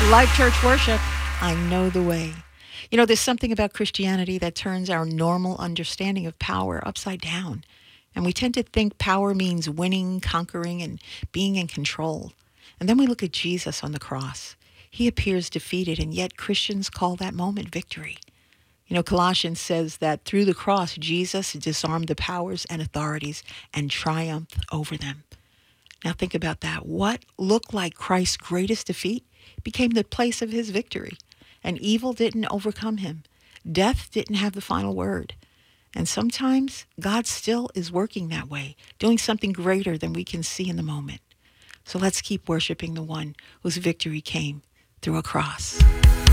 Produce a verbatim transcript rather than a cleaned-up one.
Life Church Worship, I know the way. You know, there's something about Christianity that turns our normal understanding of power upside down. And we tend to think power means winning, conquering, and being in control. And then we look at Jesus on the cross. He appears defeated, and yet Christians call that moment victory. You know, Colossians says that through the cross, Jesus disarmed the powers and authorities and triumphed over them. Now think about that. What looked like Christ's greatest defeat became the place of his victory. And evil didn't overcome him. Death didn't have the final word. And sometimes God still is working that way, doing something greater than we can see in the moment. So let's keep worshiping the one whose victory came through a cross.